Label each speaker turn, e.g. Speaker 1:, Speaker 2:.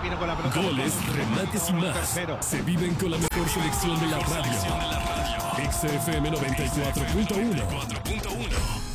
Speaker 1: viene con la pelota.
Speaker 2: Goles, remates y más. Se viven con la mejor selección de la radio. XFM 94.1.